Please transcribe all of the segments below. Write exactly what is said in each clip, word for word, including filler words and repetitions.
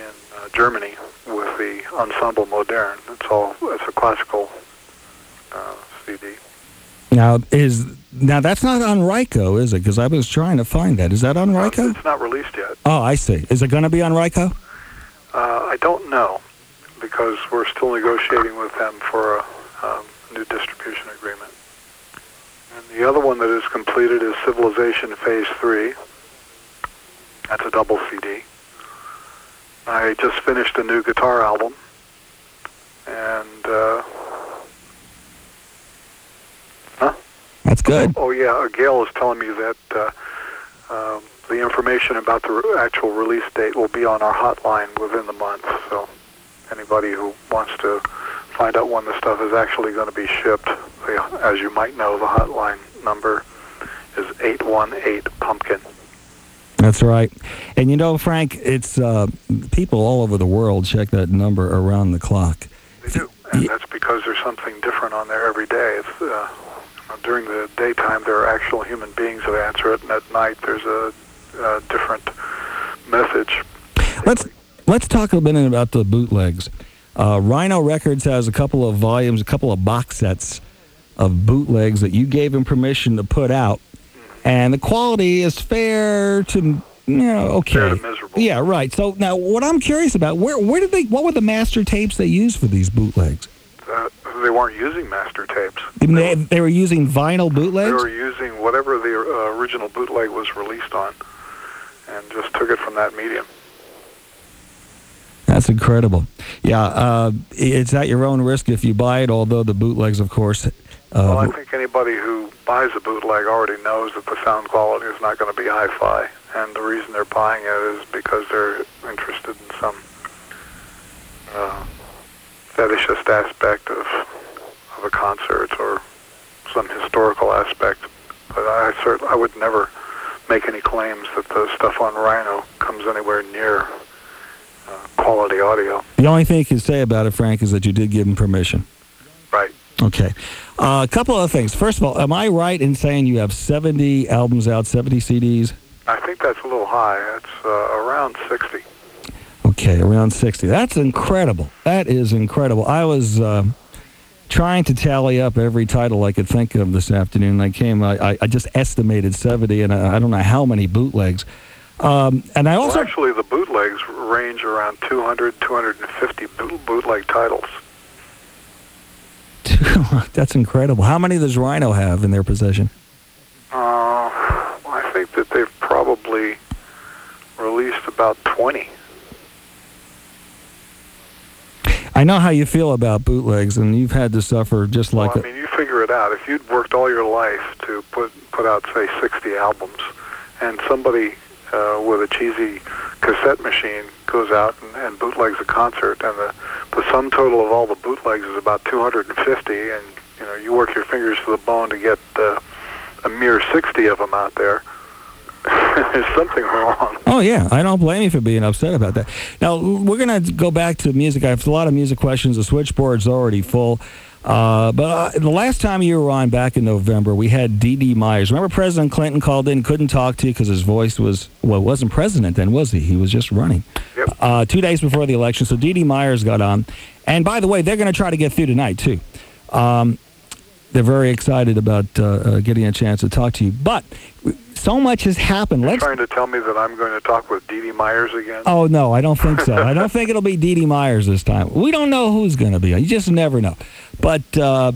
uh, Germany with the Ensemble Modern. It's all it's a classical uh, C D. Now is now that's not on Ryko, is it? Because I was trying to find that. Is that on Ryko? Uh, it's not released yet. Oh, I see. Is it going to be on Ryko? Uh, I don't know, because we're still negotiating with them for a um, new distribution agreement. And the other one that is completed is Civilization Phase three. That's a double C D. I just finished a new guitar album, and uh, huh? That's good. Oh, oh yeah, Gail was telling me that uh, um, the information about the re- actual release date will be on our hotline within the month. So anybody who wants to find out when the stuff is actually going to be shipped, the, as you might know, the hotline number is eight one eight pumpkin. That's right. And you know, Frank, it's uh, people all over the world check that number around the clock. They do, and that's because there's something different on there every day. It's, uh, during the daytime, there are actual human beings that answer it, and at night, there's a, a different message. Let's let's talk a minute about the bootlegs. Uh, Rhino Records has a couple of volumes, a couple of box sets of bootlegs that you gave him permission to put out. And the quality is fair to, you know, okay. Fair to miserable. Yeah, right. So now, what I'm curious about, where where did they? What were the master tapes they used for these bootlegs? Uh, they weren't using master tapes. They, they, they were using vinyl bootlegs. They were using whatever the uh, original bootleg was released on, and just took it from that medium. That's incredible. Yeah, uh, it's at your own risk if you buy it. Although the bootlegs, of course. Uh, well, I think anybody who buys a bootleg already knows that the sound quality is not going to be hi-fi, and the reason they're buying it is because they're interested in some uh, fetishist aspect of of a concert or some historical aspect. But I cert- I would never make any claims that the stuff on Rhino comes anywhere near uh, quality audio. The only thing you can say about it, Frank, is that you did give him permission. Right. Okay. Uh, a couple of things. First of all, am I right in saying you have seventy albums out, seventy C Ds? I think that's a little high. It's uh, around sixty. Okay, around sixty. That's incredible. That is incredible. I was uh, trying to tally up every title I could think of this afternoon. I came, I, I just estimated seventy, and I, I don't know how many bootlegs. Um, and I also... Well, actually, the bootlegs range around two hundred, two hundred fifty boot, bootleg titles. That's incredible. How many does Rhino have in their possession? Uh, I think that they've probably released about twenty. I know how you feel about bootlegs, and you've had to suffer just like... Well, I mean, you figure it out. If you'd worked all your life to put put out, say, sixty albums, and somebody uh, with a cheesy cassette machine goes out and, and bootlegs a concert, and the, the sum total of all the bootlegs is about two hundred fifty, and you know you work your fingers to the bone to get uh, a mere sixty of them out there, there's something wrong. Oh, yeah. I don't blame you for being upset about that. Now, we're going to go back to music. I have a lot of music questions. The switchboard's already full. Uh, but uh, the last time you were on back in November, we had Dee Dee Myers. Remember President Clinton called in, couldn't talk to you because his voice was, well, wasn't president then, was he? He was just running. Yep. Uh, two days before the election, so Dee Dee Myers got on. And by the way, they're going to try to get through tonight, too. Um, they're very excited about uh, uh, getting a chance to talk to you. But so much has happened. You're Let's... trying to tell me that I'm going to talk with Dee Dee Myers again? Oh, no, I don't think so. I don't think it'll be Dee Dee Myers this time. We don't know who's going to be. You just never know. But uh,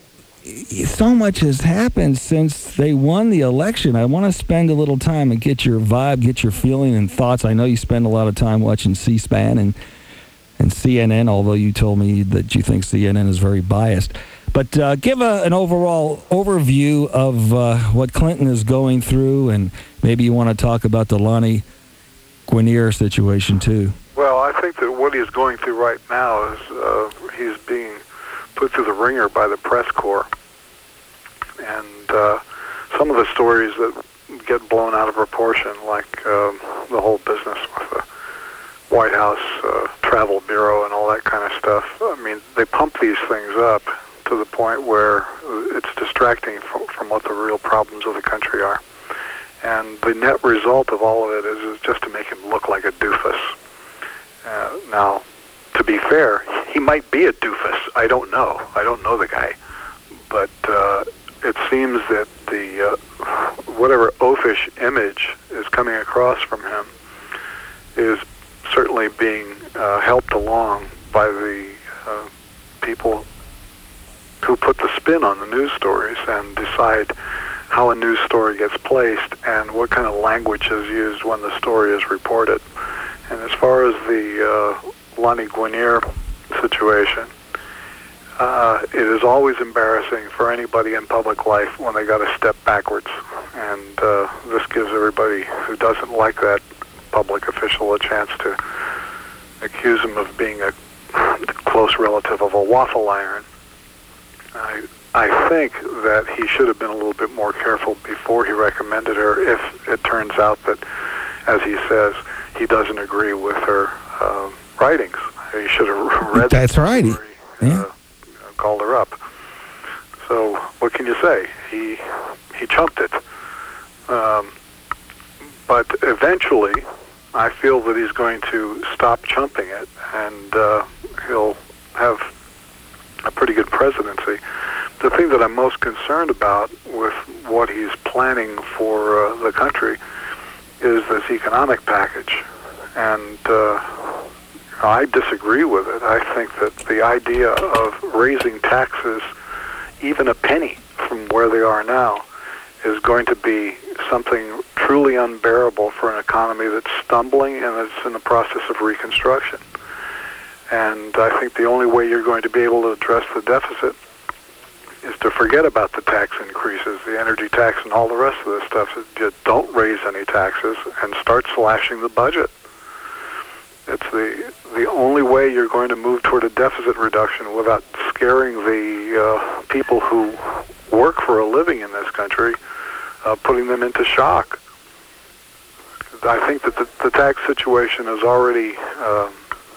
so much has happened since they won the election. I want to spend a little time and get your vibe, get your feeling and thoughts. I know you spend a lot of time watching C-SPAN and, and C N N, although you told me that you think C N N is very biased. But uh, give a, an overall overview of uh, what Clinton is going through, and maybe you want to talk about the Lonnie Guinier situation, too. Well, I think that what he's going through right now is uh, he's being put through the ringer by the press corps. And uh, some of the stories that get blown out of proportion, like um, the whole business with the White House uh, Travel Bureau and all that kind of stuff, I mean, they pump these things up to the point where it's distracting from, from what the real problems of the country are. And the net result of all of it is, is just to make him look like a doofus. Uh, Now, to be fair, he might be a doofus. I don't know. I don't know the guy. But uh, it seems that the uh, whatever oafish image is coming across from him is certainly being uh, helped along by the uh, people who put the spin on the news stories and decide how a news story gets placed and what kind of language is used when the story is reported. And as far as the uh, Lani Guinier situation, uh, it is always embarrassing for anybody in public life when they got to step backwards. And uh, this gives everybody who doesn't like that public official a chance to accuse him of being a close relative of a waffle iron. I, I think that he should have been a little bit more careful before he recommended her if it turns out that, as he says, he doesn't agree with her uh, writings. He should have read That's the right. story, Yeah. uh, called her up. So what can you say? He he chumped it. Um, but eventually, I feel that he's going to stop chumping it, and uh, he'll have a pretty good presidency. The thing that I'm most concerned about with what he's planning for uh, the country is this economic package. And uh, I disagree with it. I think that the idea of raising taxes even a penny from where they are now is going to be something truly unbearable for an economy that's stumbling and that's in the process of reconstruction. And I think the only way you're going to be able to address the deficit is to forget about the tax increases, the energy tax and all the rest of this stuff. Just don't raise any taxes and start slashing the budget. It's the the only way you're going to move toward a deficit reduction without scaring the uh, people who work for a living in this country, uh, putting them into shock. I think that the, the tax situation is already um,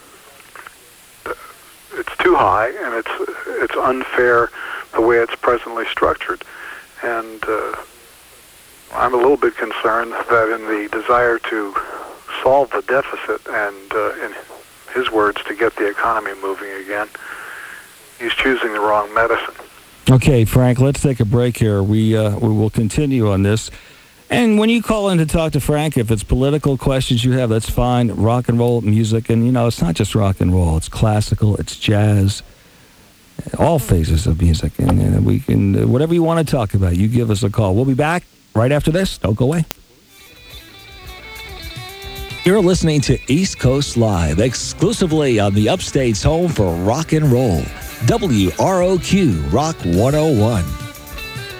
it's too high, and it's it's unfair the way it's presently structured. And uh, I'm a little bit concerned that in the desire to solve the deficit and, uh, in his words, to get the economy moving again, he's choosing the wrong medicine. Okay, Frank, let's take a break here. We uh, we will continue on this. And when you call in to talk to Frank, if it's political questions you have, that's fine. Rock and roll music, and, you know, it's not just rock and roll. It's classical, it's jazz, all phases of music. And, and we can, uh, whatever you want to talk about, you give us a call. We'll be back right after this. Don't go away. You're listening to East Coast Live, exclusively on the Upstate's home for rock and roll. W R O Q Rock one oh one.